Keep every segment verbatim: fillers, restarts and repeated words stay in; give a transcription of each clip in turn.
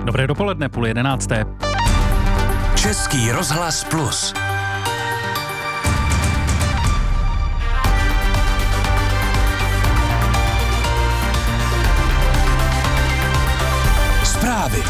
Dobré dopoledne, půl jedenácté. Český rozhlas Plus. Zprávy.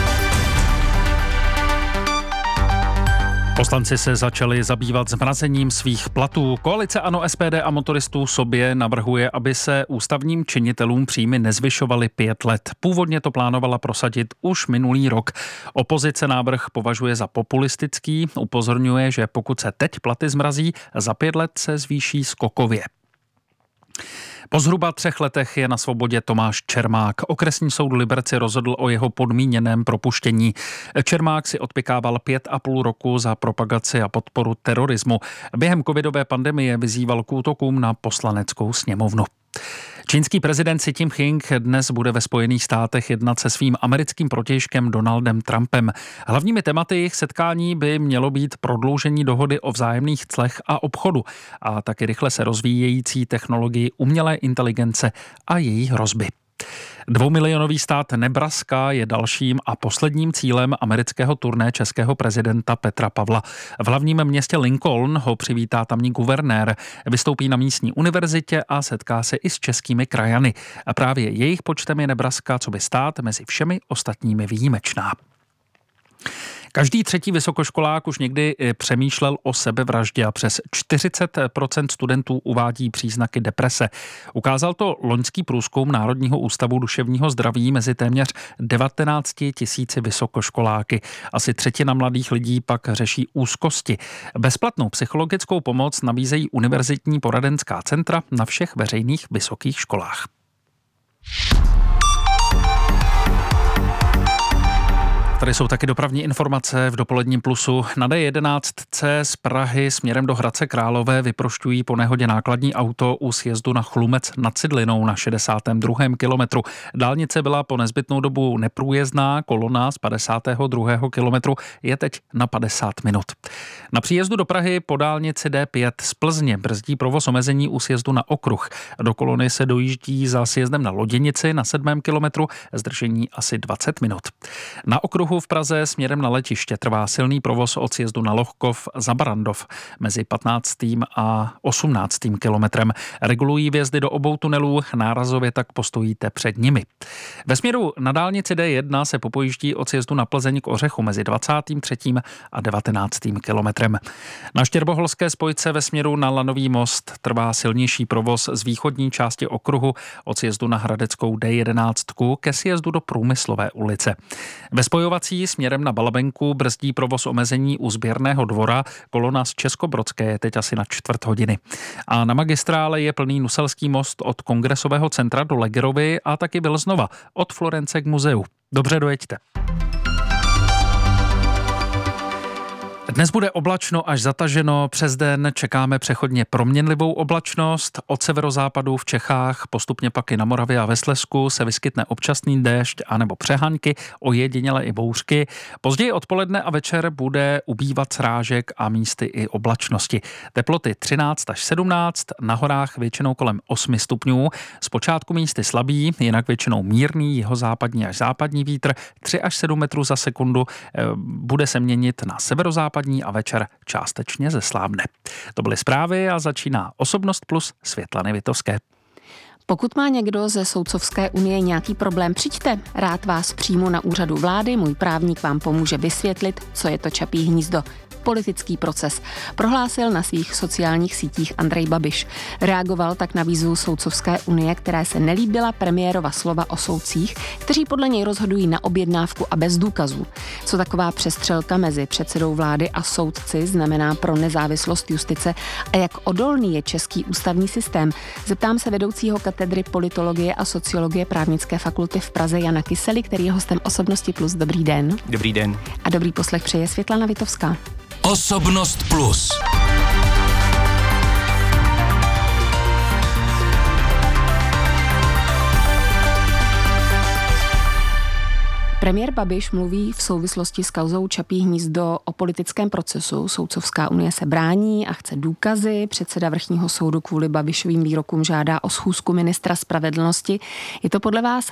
Poslanci se začali zabývat zmrazením svých platů. Koalice ANO, S P D a motoristů sobě navrhuje, aby se ústavním činitelům příjmy nezvyšovaly pět let. Původně to plánovala prosadit už minulý rok. Opozice návrh považuje za populistický, upozorňuje, že pokud se teď platy zmrazí, za pět let se zvýší skokově. Po zhruba třech letech je na svobodě Tomáš Čermák. Okresní soud v Liberci rozhodl o jeho podmíněném propuštění. Čermák si odpykával pět a půl roku za propagaci a podporu terorismu. Během covidové pandemie vyzýval k útokům na poslaneckou sněmovnu. Čínský prezident Xi Jinping dnes bude ve Spojených státech jednat se svým americkým protějškem Donaldem Trumpem. Hlavními tématy jejich setkání by mělo být prodloužení dohody o vzájemných clech a obchodu a taky rychle se rozvíjející technologii umělé inteligence a její hrozby. Dvoumilionový stát Nebraska je dalším a posledním cílem amerického turné českého prezidenta Petra Pavla. V hlavním městě Lincoln ho přivítá tamní guvernér, vystoupí na místní univerzitě a setká se i s českými krajany. A právě jejich počtem je Nebraska, co by stát, mezi všemi ostatními výjimečná. Každý třetí vysokoškolák už někdy přemýšlel o sebevraždě a přes čtyřicet procent studentů uvádí příznaky deprese. Ukázal to loňský průzkum Národního ústavu duševního zdraví mezi téměř devatenácti tisíci vysokoškoláky. Asi třetina mladých lidí pak řeší úzkosti. Bezplatnou psychologickou pomoc nabízejí univerzitní poradenská centra na všech veřejných vysokých školách. Tady jsou taky dopravní informace v dopoledním plusu. Na D jedenáct C z Prahy směrem do Hradce Králové vyprošťují po nehodě nákladní auto u sjezdu na Chlumec nad Cidlinou na šedesátém druhém kilometru. Dálnice byla po nezbytnou dobu neprůjezdná, kolona z padesátého druhého kilometru je teď na padesát minut. Na příjezdu do Prahy po dálnici D pět z Plzně brzdí provoz omezení u sjezdu na Okruh. Do kolony se dojíždí za sjezdem na Loděnici na sedmém kilometru, zdržení asi dvacet minut. Na Okruhu v Praze směrem na letiště trvá silný provoz od sjezdu na Lohkov za Barandov mezi patnáctým a osmnáctým kilometrem. Regulují vjezdy do obou tunelů, nárazově tak postojíte před nimi. Ve směru na dálnici D jedna se popojíždí od sjezdu na Plzeň k Ořechu mezi dvacátým třetím a devatenáctým kilometrem. Na štěrboholské spojce ve směru na Lanový most trvá silnější provoz z východní části okruhu od sjezdu na Hradeckou D jedenáct ke sjezdu do Průmyslové ulice. Ve spojovací směrem na Balabenku brzdí provoz omezení u Sběrného dvora, kolona z Českobrodské je teď asi na čtvrt hodiny. A na magistrále je plný Nuselský most od Kongresového centra do Legerovy a taky Vilznova od Florence k muzeu. Dobře dojeďte. Dnes bude oblačno až zataženo, přes den čekáme přechodně proměnlivou oblačnost, od severozápadu v Čechách, postupně pak i na Moravě a ve Slezsku se vyskytne občasný déšť anebo přehaňky, ojediněle i bouřky. Později odpoledne a večer bude ubývat srážek a místy i oblačnosti. Teploty třináct až sedmnáct, na horách většinou kolem osm stupňů, zpočátku místy slabý, jinak většinou mírný jihozápadní až západní vítr, tři až sedm metrů za sekundu, bude se měnit na severozápadní a večer částečně zeslábne. To byly zprávy a začíná Osobnost plus Světlany Vitovské. Pokud má někdo ze Soudcovské unie nějaký problém, přijďte. Rád vás přijmu na úřadu vlády, můj právník vám pomůže vysvětlit, co je to Čapí hnízdo. Politický proces, prohlásil na svých sociálních sítích Andrej Babiš. Reagoval tak na výzvu Soudcovské unie, které se nelíbila premiérova slova o soudcích, kteří podle něj rozhodují na objednávku a bez důkazů. Co taková přestřelka mezi předsedou vlády a soudci znamená pro nezávislost justice a jak odolný je český ústavní systém? Zeptám se vedoucího katedry politologie a sociologie Právnické fakulty v Praze Jana Kysely, který je hostem Osobnosti plus. Dobrý den. Dobrý den. A dobrý poslech přeje Světlana Vitovská. Osobnost plus. Premiér Babiš mluví v souvislosti s kauzou Čapí hnízdo o politickém procesu. Soudcovská unie se brání a chce důkazy. Předseda vrchního soudu kvůli Babišovým výrokům žádá o schůzku ministra spravedlnosti. Je to podle vás